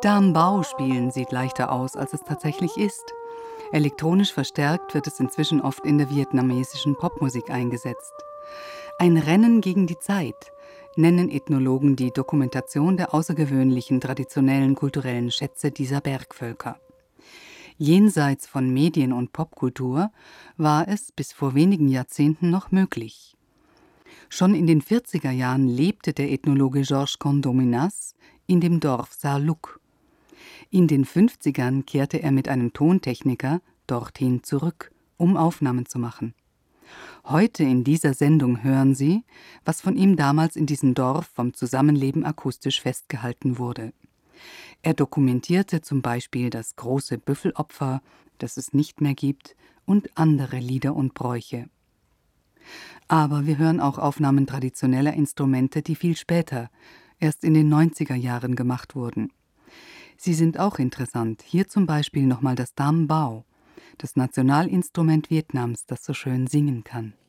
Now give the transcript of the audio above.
Tam Bao spielen sieht leichter aus, als es tatsächlich ist. Elektronisch verstärkt wird es inzwischen oft in der vietnamesischen Popmusik eingesetzt. Ein Rennen gegen die Zeit nennen Ethnologen die Dokumentation der außergewöhnlichen traditionellen kulturellen Schätze dieser Bergvölker. Jenseits von Medien und Popkultur war es bis vor wenigen Jahrzehnten noch möglich. Schon in den 40er Jahren lebte der Ethnologe Georges Condominas in dem Dorf Sarluk. In den 50ern kehrte er mit einem Tontechniker dorthin zurück, um Aufnahmen zu machen. Heute in dieser Sendung hören Sie, was von ihm damals in diesem Dorf vom Zusammenleben akustisch festgehalten wurde. Er dokumentierte zum Beispiel das große Büffelopfer, das es nicht mehr gibt, und andere Lieder und Bräuche. Aber wir hören auch Aufnahmen traditioneller Instrumente, die viel später, erst in den 90er Jahren gemacht wurden. Sie sind auch interessant. Hier zum Beispiel nochmal das Tam Bao, das Nationalinstrument Vietnams, das so schön singen kann.